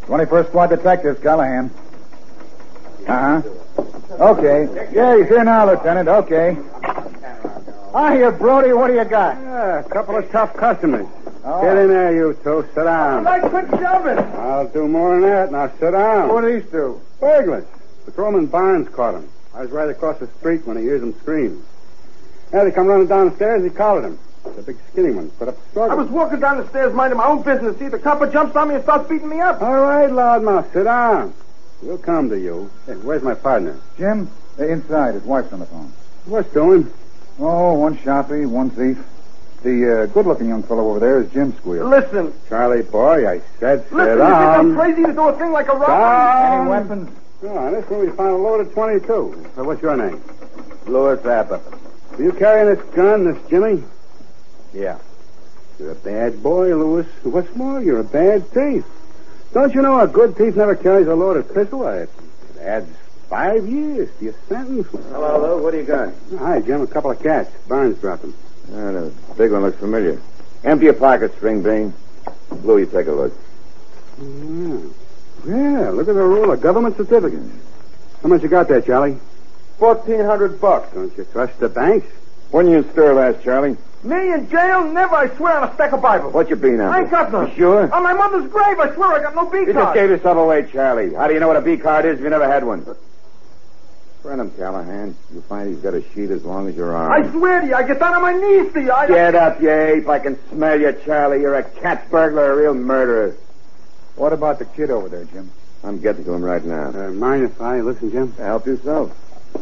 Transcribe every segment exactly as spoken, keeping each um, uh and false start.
twenty-first Squad Detectives, Callahan. Uh-huh. Okay. Yeah, he's here now, Lieutenant. Okay. Ah, here, Brody, what do you got? Yeah, a couple of tough customers. Oh. Get in there, you two. Sit down. I quit jumping. I'll do more than that. Now sit down. What do these do? Burglars. Patrolman Barnes caught him. I was right across the street when he hears him scream. As he come running downstairs, he collared him. The big skinny one put up a struggle. I was walking down the stairs minding my own business. See, the copper jumps on me and starts beating me up. All right, loudmouth, sit down. We'll come to you. Hey, where's my partner? Jim? Uh, inside. His wife's on the phone. What's doing? Oh, one sharpie, one thief. The uh, good-looking young fellow over there is Jim Squeal. Listen. Charlie boy, I said sit Listen, down. you think I'm crazy to do a thing like a robbery? Down. Any weapons? Oh, in this one we found a load of twenty-two. So what's your name? Louis Zappa. Are you carrying this gun, this Jimmy? Yeah. You're a bad boy, Louis. What's more, you're a bad thief. Don't you know a good thief never carries a loaded pistol? It adds five years to your sentence. Hello, Lou. What do you got? Hi, Jim. A couple of cats. Barnes dropped them. Oh, the big one looks familiar. Empty your pockets, String Bean. Lou, you take a look. Yeah. Yeah, look at the roll of government certificates. How much you got there, Charlie? Fourteen hundred bucks. Don't you trust the banks? When you in stir last, Charlie? Me in jail? Never, I swear on a stack of Bibles. What you been on? I ain't got none. You sure? On my mother's grave, I swear I got no B card. You just gave yourself away, Charlie. How do you know what a B card is if you never had one? Friend him, Callahan. You'll find he's got a sheet as long as your arm. I swear to you, I get down on my knees to you. I... Get up, you ape. I can smell you, Charlie. You're a cat burglar, a real murderer. What about the kid over there, Jim? I'm getting to him right now. Uh, mind if I listen, Jim? Help yourself.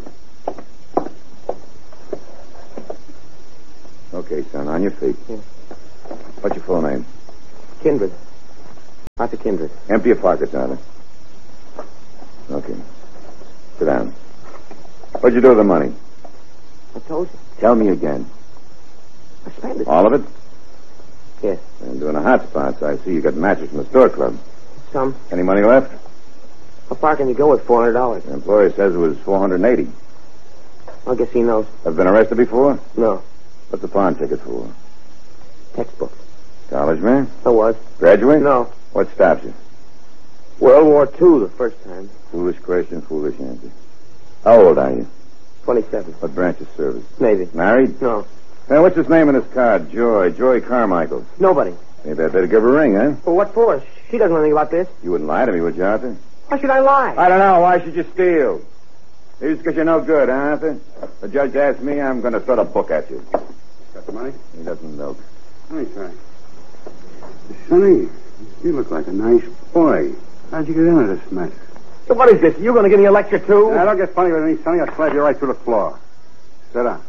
Okay, son, on your feet. Yeah. What's your full name? Kindred. Arthur Kindred. Empty your pockets, Arthur. Okay. Sit down. What'd you do with the money? I told you. Tell me again. I spent it. All of it? Yes. And doing a hot spots. I see you got matches from the store club. Some. Any money left? How far can you go with four hundred dollars? The employer says it was four hundred eighty. I guess he knows. Have been arrested before? No. What's the pawn ticket for? Textbook. College man? I was. Graduate? No. What stops you? World War Two the first time. Foolish question, foolish answer. How old are you? Twenty-seven. What branch of service? Navy. Married? No. Now, what's his name on his card? Joy. Joy Carmichael. Nobody. Maybe I better give her a ring, huh? Well, what for? She doesn't know anything about this. You wouldn't lie to me, would you, Arthur? Why should I lie? I don't know. Why should you steal? It's because you're no good, huh, Arthur? The judge asked me, I'm going to throw the book at you. Got the money? He doesn't milk. Let me try. Sonny, you look like a nice boy. How'd you get into this mess? So what is this? You going to give me a lecture, too? Now, don't get funny with me, Sonny. I'll slap you right through the floor. Sit down.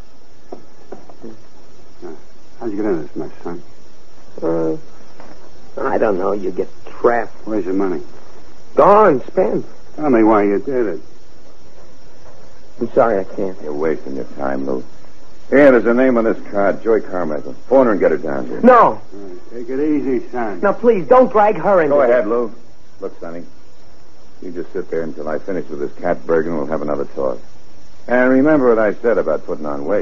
Now, how'd you get into this mess, son? Uh, I don't know. You get trapped. Where's your money? Gone. Spent. Tell me why you did it. I'm sorry, I can't. You're wasting your time, Lou. Here, there's a name on this card, Joy Carmichael. Phone her and get her down here. No. Right, take it easy, son. Now, please, don't drag her into Go it. ahead, Lou. Look, Sonny. You just sit there until I finish with this cat burglar and we'll have another talk. And remember what I said about putting on weight.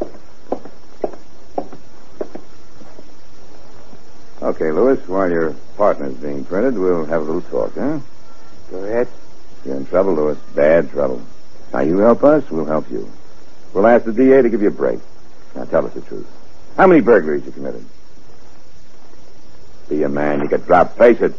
Okay, Louis, while your partner's being printed, we'll have a little talk, huh? Go ahead. You're in trouble, Louis. Bad trouble. Now, you help us, we'll help you. We'll ask the D A to give you a break. Now, tell us the truth. How many burglaries you committed? Be a man. You get dropped. Face it.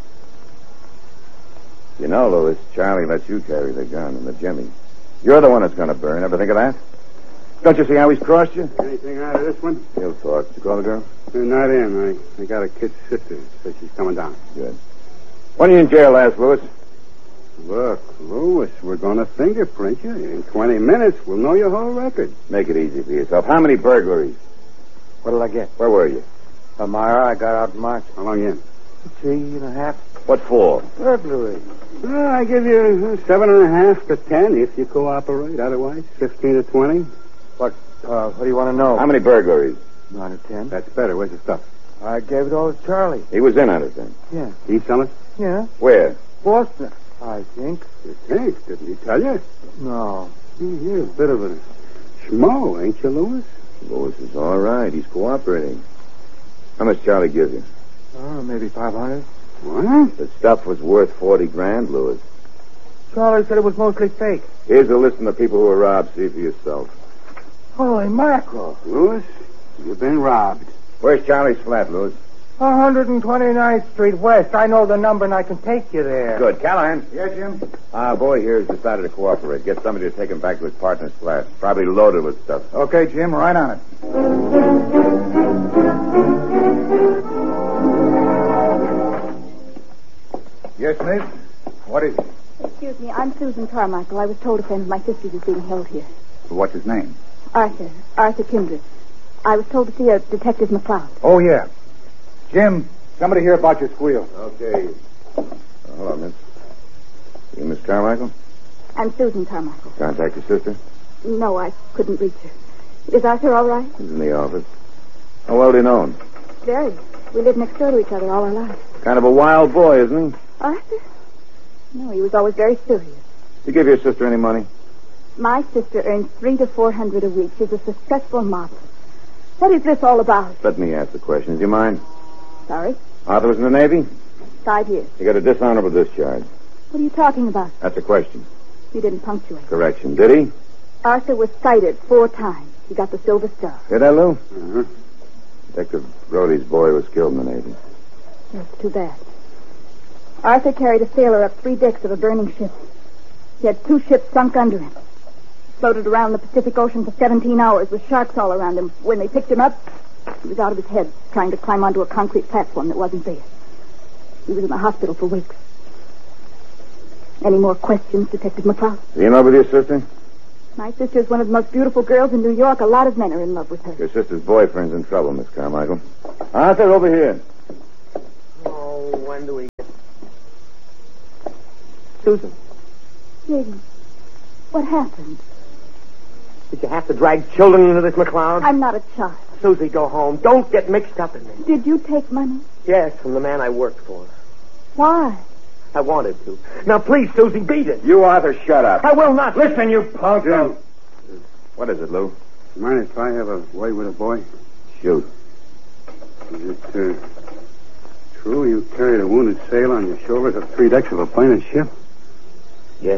You know, Louis, Charlie lets you carry the gun and the Jimmy. You're the one that's going to burn. Ever think of that? Don't you see how he's crossed you? Anything out of this one? He'll talk. Did you call the girl? They're not in. I, I got a kid's sister, so she's coming down. Good. When were you in jail last, Louis? Look, Louis, we're going to fingerprint you. In twenty minutes, we'll know your whole record. Make it easy for yourself. How many burglaries? What'll I get? Where were you? Elmira, I got out in March. How long you in? Three and a half. What for? Burglary. Well, I give you uh, seven and a half to ten if you cooperate. Otherwise, fifteen to twenty. What, uh, what do you want to know? How many burglaries? Nine or ten. That's better. Where's the stuff? I gave it all to Charlie. He was in on it then. Yeah. He sell it? Yeah. Where? Boston, I think. You think? Didn't he tell you? No. You're a bit of a schmo, ain't you, Louis? Louis is all right. He's cooperating. How much Charlie give you? Oh, maybe five hundred. What? The stuff was worth forty grand, Lewis. Charlie said it was mostly fake. Here's a list of the people who were robbed. See for yourself. Holy mackerel. Lewis, you've been robbed. Where's Charlie's flat, Lewis? one twenty-ninth Street West. I know the number and I can take you there. Good. Callahan. Yeah, Jim? Our boy here has decided to cooperate. Get somebody to take him back to his partner's flat. Probably loaded with stuff. Okay, Jim, right on it. Yes, miss? What is it? Excuse me, I'm Susan Carmichael. I was told a friend of my sister's is being held here. What's his name? Arthur. Arthur Kindred. I was told to see a Detective McLeod. Oh, yeah. Jim, somebody hear about your squeal. Okay. Uh, hello, miss. You Miss Carmichael? I'm Susan Carmichael. Contact your sister? No, I couldn't reach her. Is Arthur all right? He's in the office. How well do you know him? Very. We lived next door to each other all our lives. Kind of a wild boy, isn't he? Arthur? No, he was always very serious. You give your sister any money? My sister earns three to four hundred a week. She's a successful model. What is this all about? Let me ask the question. Do you mind? Sorry? Arthur was in the Navy? Five years. He got a dishonorable discharge. What are you talking about? That's a question. You didn't punctuate. Correction. Did he? Arthur was cited four times. He got the Silver Star. Did I, Lou? Uh-huh. Detective Brody's boy was killed in the Navy. That's too bad. Arthur carried a sailor up three decks of a burning ship. He had two ships sunk under him. Floated around the Pacific Ocean for seventeen hours with sharks all around him. When they picked him up, he was out of his head, trying to climb onto a concrete platform that wasn't there. He was in the hospital for weeks. Any more questions, Detective McLeod? Are you in love with your sister? My sister's one of the most beautiful girls in New York. A lot of men are in love with her. Your sister's boyfriend's in trouble, Miss Carmichael. Arthur, over here. Oh, when do we get... Susan, James, what happened? did you have to drag children into this, McLeod? I'm not a child. Susie, go home. Don't get mixed up in this. Did you take money? Yes, from the man I worked for. Why? I wanted to. Now, please, Susie, beat it. You, Arthur, shut up. I will not. Listen, you punk. Jim. What is it, Lou? Mind if I have a word with a boy? Shoot. Is it uh, true you carried a wounded sailor on your shoulders up three decks of a plane ship? Yes.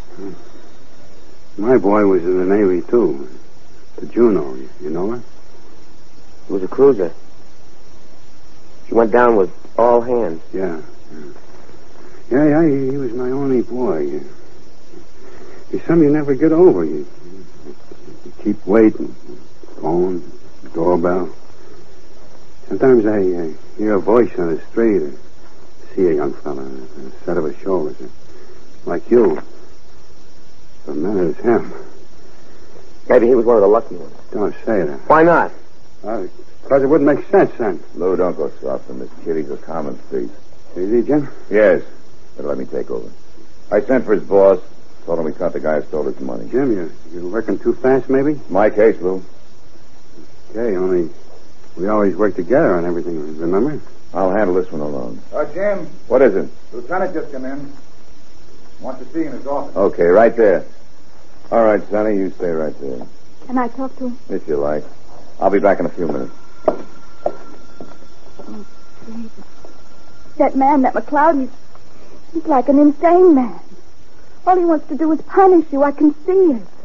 My boy was in the Navy, too. The Juno. You, you know her? It was a cruiser. She went down with all hands. Yeah. Yeah, yeah, yeah he, he was my only boy. He's something you never get over. You, you keep waiting. Phone, doorbell. Sometimes I uh, hear a voice on the street or see a young fella on a set of his shoulders. Like you. The man is him. Maybe he was one of the lucky ones. Don't say that. Why not? Well, because it wouldn't make sense then. Lou, don't go soft on this kid. He's a common thief. Is he, Jim? Yes. But let me take over. I sent for his boss. Told him we caught the guy who stole his money. Jim, you, you're working too fast, maybe? My case, Lou. Okay, only we always work together on everything, remember? I'll handle this one alone. Uh, Jim, What is it? Lieutenant just come in. Wants to see you in his office. Okay, right there. All right, Sonny, you stay right there. Can I talk to him? If you like. I'll be back in a few minutes. That man, that McLeod, he's, he's like an insane man. All he wants to do is punish you. I can see it.